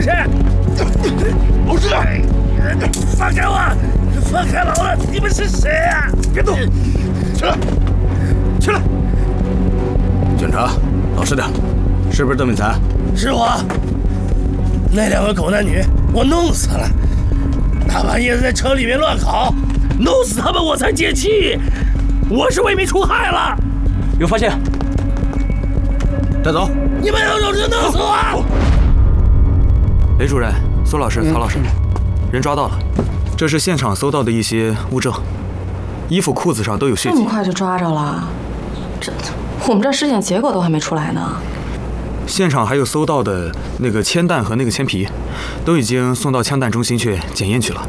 谁？ 不是， 放开我！放开老子！你们是谁啊？ 别动！起来！起来！ 警察，老实点，是不是邓敏才？ 是我。那两个狗男女，我弄死了。大半夜在车里面乱搞，弄死他们我才解气。我是为民除害了。 有发现，带走。 你们有种就弄死我！ 雷主任、苏老师、曹老师，人抓到了，这是现场搜到的一些物证，衣服、裤子上都有血迹。 这么快就抓着了？我们这尸检结果都还没出来呢。 现场还有搜到的那个铅弹和那个铅皮，都已经送到枪弹中心去检验去了。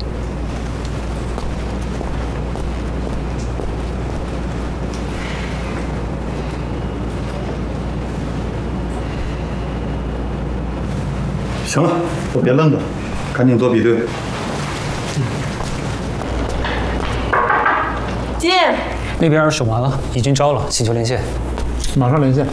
行了，都别愣着，赶紧做比对。 进。 那边审完了，已经招了，请求连线。 马上连线。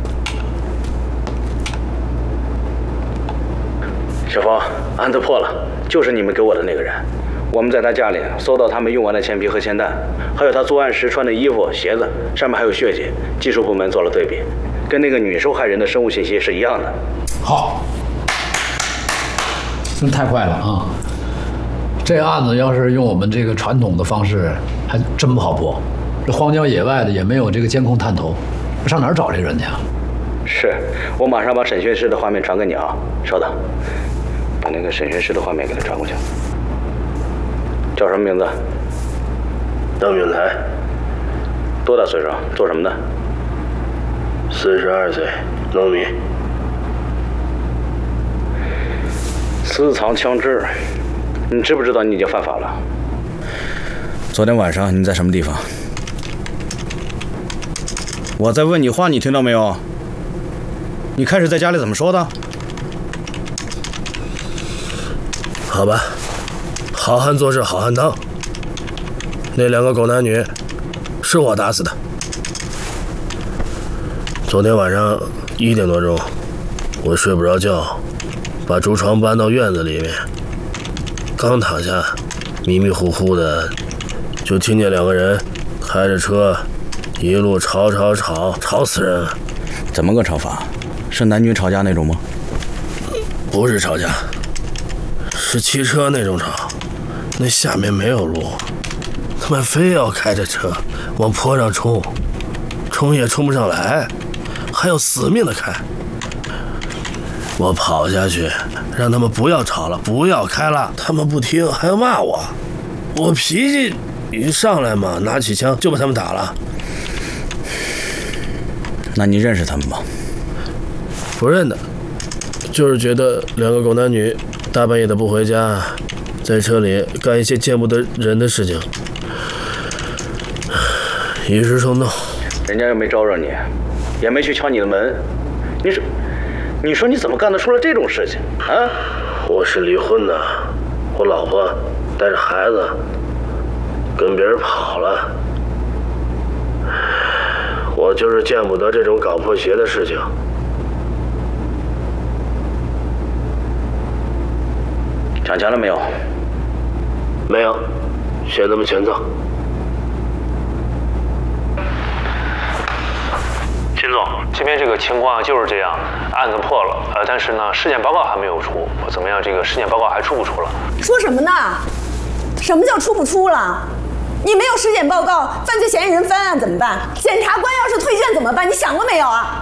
小峰，案子破了，就是你们给我的那个人。我们在他家里搜到他们用完的铅皮和铅弹，还有他作案时穿的衣服、鞋子，上面还有血迹。技术部门做了对比，跟那个女受害人的生物信息是一样的。 好。真太快了啊！这案子要是用我们这个传统的方式，还真不好破。这荒郊野外的也没有这个监控探头，上哪儿找这人去啊？ 是，我马上把审讯室的画面传给你啊。稍等，把那个审讯室的画面给他传过去。叫什么名字？ 邓允才。 多大岁数？做什么的 ？42岁，农民。 私藏枪支，你知不知道你已经犯法了？ 昨天晚上你在什么地方？我在问你话，你听到没有？你开始在家里怎么说的？ 好吧，好汉做事好汉当。那两个狗男女是我打死的。昨天晚上1点多钟，我睡不着觉。把竹床搬到院子里面，刚躺下，迷迷糊糊的，就听见两个人开着车，一路吵死人了。 怎么个吵法？是男女吵架那种吗？ 不是吵架，是汽车那种吵。那下面没有路，他们非要开着车往坡上冲，冲也冲不上来，还要死命的开。我跑下去，让他们不要吵了，不要开了。他们不听，还要骂我。我脾气一上来嘛，拿起枪就把他们打了。 那你认识他们吗？ 不认得，就是觉得两个狗男女大半夜的不回家，在车里干一些见不得人的事情，一时冲动。 人家又没招惹你，也没去敲你的门，你说你怎么干得出来这种事情啊？ 我是离婚的，我老婆带着孩子跟别人跑了，我就是见不得这种搞破鞋的事情。 抢钱了没有？ 没有，嫌他们钱脏。 秦总，这边这个情况就是这样，案子破了，但是呢，尸检报告还没有出，怎么样？这个尸检报告还出不出了？ 说什么呢？什么叫出不出了？你没有尸检报告，犯罪嫌疑人翻案怎么办？检察官要是退卷怎么办？你想过没有啊？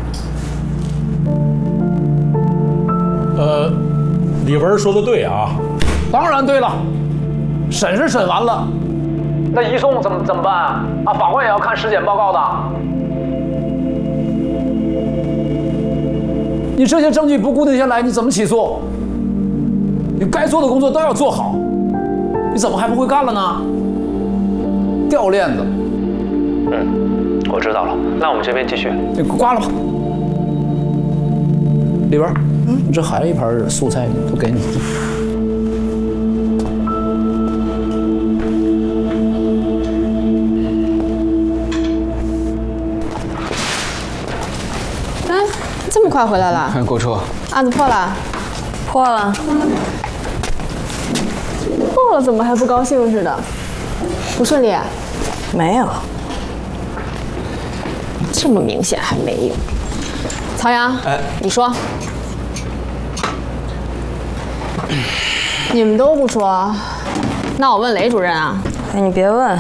李文说的对啊，当然对了，审是审完了， 那移送怎么办啊？法官也要看尸检报告的。你这些证据不固定下来，你怎么起诉？你该做的工作都要做好，你怎么还不会干了呢？掉链子。 我知道了，那我们这边继续。 你挂了吧。里边，这还有一盘素菜，都给你。 这么快回来了？ 购车。 案子破了？ 破了。 破了怎么还不高兴似的？不顺利？ 没有。 这么明显还没有。曹阳，你说。你们都不说，那我问雷主任啊。 哎，你别问。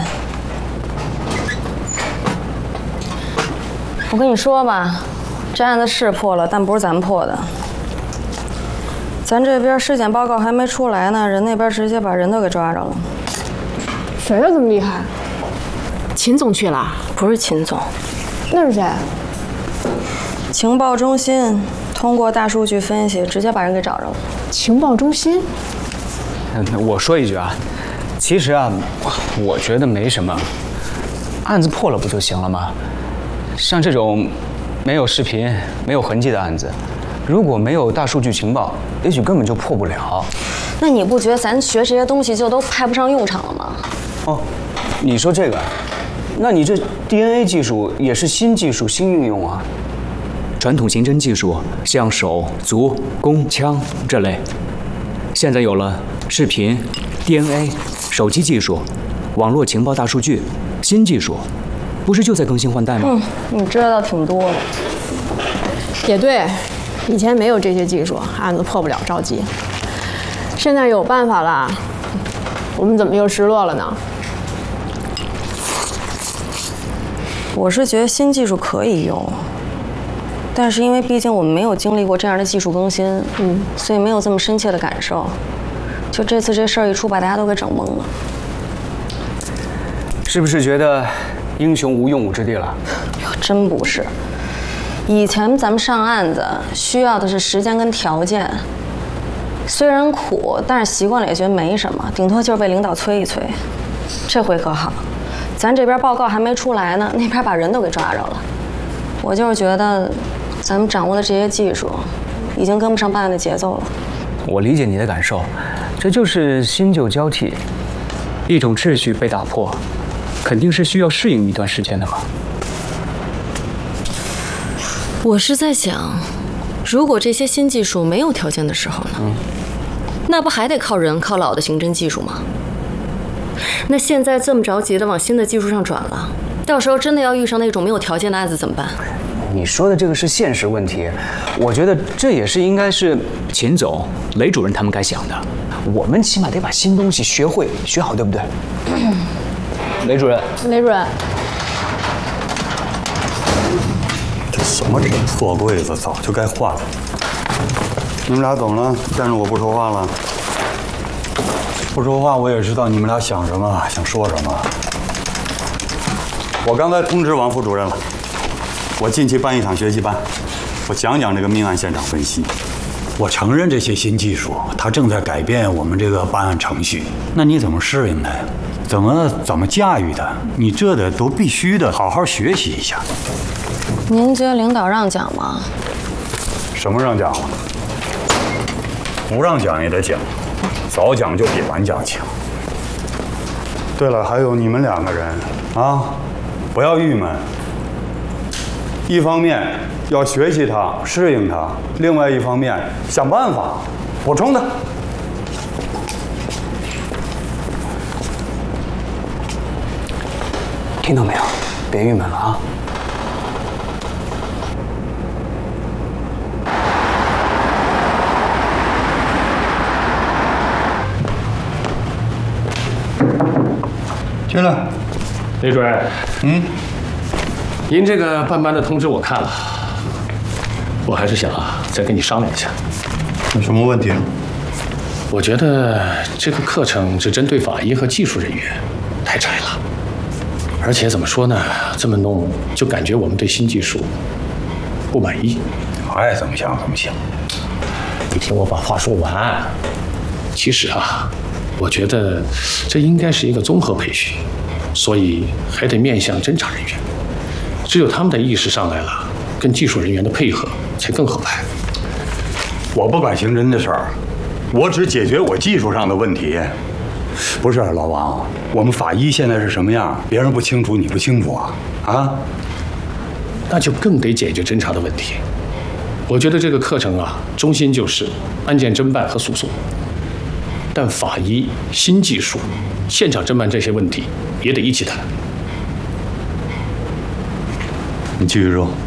我跟你说吧，这案子是破了，但不是咱破的。咱这边尸检报告还没出来呢，人那边直接把人都给抓着了。 谁呀这么厉害？秦总去了？ 不是秦总， 那是谁？ 情报中心通过大数据分析，直接把人给找着了。 情报中心？ 我说一句啊，其实啊，我觉得没什么，案子破了不就行了吗？像这种没有视频、没有痕迹的案子，如果没有大数据情报，也许根本就破不了。 那你不觉得咱学这些东西就都派不上用场了吗？ 哦，你说这个，那你这 DNA 技术也是新技术、新应用啊。传统刑侦技术，像手、足、弓、枪这类，现在有了视频、DNA、手机技术、网络情报大数据，新技术。不是就在更新换代吗？ 你知道倒挺多的。 也对，以前没有这些技术，案子破不了，着急。现在有办法了，我们怎么又失落了呢？ 我是觉得新技术可以用，但是因为毕竟我们没有经历过这样的技术更新，所以没有这么深切的感受。就这次这事儿一出，把大家都给整懵了。 是不是觉得英雄无用武之地了？ 真不是。以前咱们上案子需要的是时间跟条件，虽然苦，但是习惯了也觉得没什么，顶多就是被领导催一催。这回可好，咱这边报告还没出来呢，那边把人都给抓着了。我就是觉得，咱们掌握的这些技术，已经跟不上办案的节奏了。 我理解你的感受，这就是新旧交替，一种秩序被打破，肯定是需要适应一段时间的嘛。 我是在想，如果这些新技术没有条件的时候呢？那不还得靠人、靠老的刑侦技术吗？那现在这么着急的往新的技术上转了，到时候真的要遇上那种没有条件的案子怎么办？ 你说的这个是现实问题，我觉得这也是应该是秦总、雷主任他们该想的。我们起码得把新东西学会、学好，对不对？雷主任， 雷主任。 什么这个破柜子早就该换了。你们俩怎么了？见着我不说话了？不说话我也知道你们俩想什么，想说什么。我刚才通知王副主任了，我近期办一场学习班，我讲讲这个命案现场分析。 我承认这些新技术，它正在改变我们这个办案程序。那你怎么适应它呀？怎么驾驭它？你这得都必须的好好学习一下。 您觉得领导让讲吗？ 什么让讲了？不让讲也得讲，早讲就比晚讲强。 对了，还有你们两个人啊，不要郁闷。一方面要学习它、适应它，另外一方面想办法补充它。 听到没有？别郁闷了啊！ 进来， 雷主任。您这个办班的通知我看了，我还是想再跟你商量一下。 有什么问题？ 我觉得这个课程只针对法医和技术人员，太窄了。而且怎么说呢，这么弄就感觉我们对新技术不满意。 爱怎么想怎么想。 你听我把话说完。其实我觉得这应该是一个综合培训，所以还得面向侦查人员。只有他们的意识上来了，跟技术人员的配合才更合拍。 我不管刑侦的事儿，我只解决我技术上的问题。不是老王，我们法医现在是什么样，别人不清楚，你不清楚啊？ 那就更得解决侦查的问题。 我觉得这个课程啊，中心就是案件侦办和诉讼，但法医、新技术、现场侦办这些问题也得一起谈。 你继续说。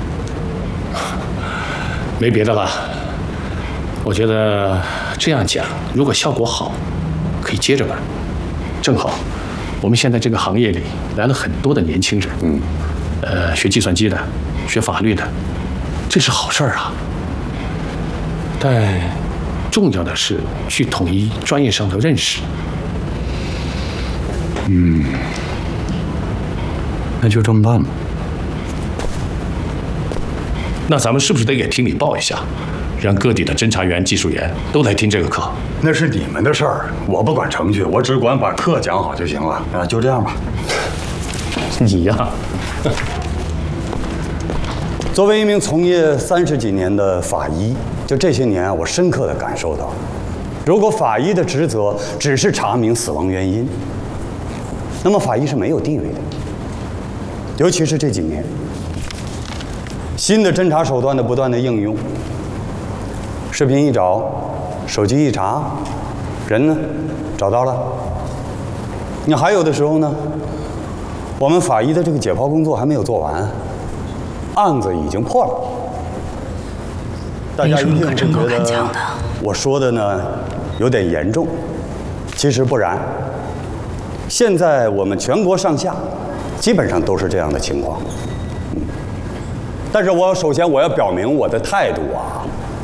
没别的了，我觉得这样讲，如果效果好，可以接着办。正好，我们现在这个行业里来了很多的年轻人，学计算机的，学法律的，这是好事儿啊。但重要的是去统一专业上的认识。 那就这么办吧。 那咱们是不是得给厅里报一下，让各地的侦查员、技术员都来听这个课？ 那是你们的事儿，我不管程序，我只管把课讲好就行了。啊，就这样吧。 你呀， 作为一名从业30几年的法医，就这些年啊，我深刻地感受到，如果法医的职责只是查明死亡原因，那么法医是没有地位的。尤其是这几年，新的侦查手段的不断的应用，视频一找，手机一查，人呢找到了。你还有的时候呢，我们法医的这个解剖工作还没有做完，案子已经破了。大家一定会觉得我说的呢有点严重，其实不然。现在我们全国上下基本上都是这样的情况。但是我首先我要表明我的态度啊，